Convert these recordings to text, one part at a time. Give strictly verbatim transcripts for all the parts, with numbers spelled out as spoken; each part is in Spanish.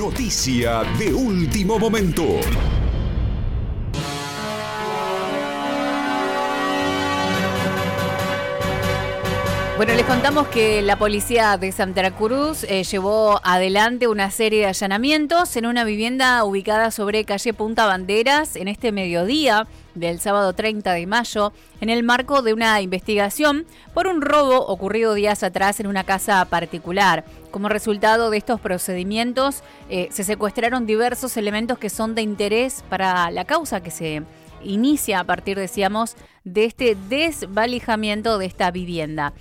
Noticia de último momento. Bueno, les contamos que la policía de Santa Cruz eh, llevó adelante una serie de allanamientos en una vivienda ubicada sobre calle Punta Banderas en este mediodía del sábado treinta de mayo, en el marco de una investigación por un robo ocurrido días atrás en una casa particular. Como resultado de estos procedimientos, eh, se secuestraron diversos elementos que son de interés para la causa que se inicia a partir, decíamos, de este desvalijamiento de esta vivienda.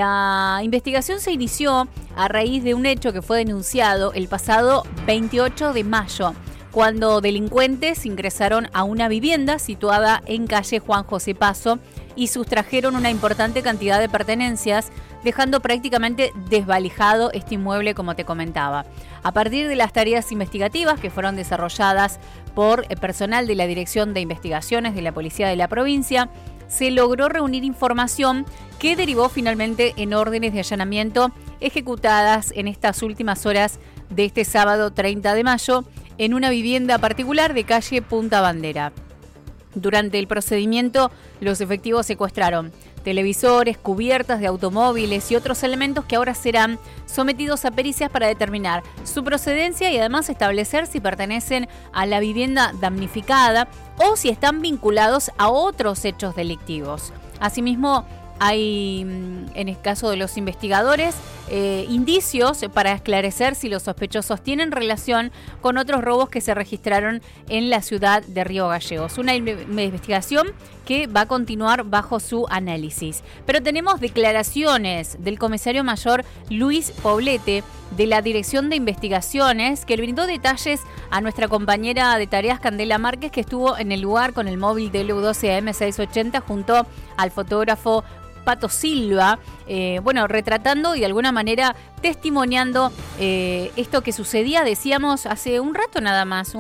La investigación se inició a raíz de un hecho que fue denunciado el pasado veintiocho de mayo, cuando delincuentes ingresaron a una vivienda situada en calle Juan José Paso y sustrajeron una importante cantidad de pertenencias, dejando prácticamente desvalijado este inmueble, como te comentaba. A partir de las tareas investigativas que fueron desarrolladas por el personal de la Dirección de Investigaciones de la Policía de la provincia, se logró reunir información que derivó finalmente en órdenes de allanamiento ejecutadas en estas últimas horas de este sábado treinta de mayo en una vivienda particular de calle Punta Bandera. Durante el procedimiento, los efectivos secuestraron televisores, cubiertas de automóviles y otros elementos que ahora serán sometidos a pericias para determinar su procedencia y además establecer si pertenecen a la vivienda damnificada o si están vinculados a otros hechos delictivos. Asimismo, hay, en el caso de los investigadores, eh, indicios para esclarecer si los sospechosos tienen relación con otros robos que se registraron en la ciudad de Río Gallegos. Una investigación que va a continuar bajo su análisis. Pero tenemos declaraciones del comisario mayor Luis Poblete de la Dirección de Investigaciones, que le brindó detalles a nuestra compañera de tareas Candela Márquez, que estuvo en el lugar con el móvil de L U doce A M seiscientos ochenta junto al fotógrafo Pato Silva, eh, bueno, retratando y de alguna manera testimoniando eh, esto que sucedía, decíamos, hace un rato nada más,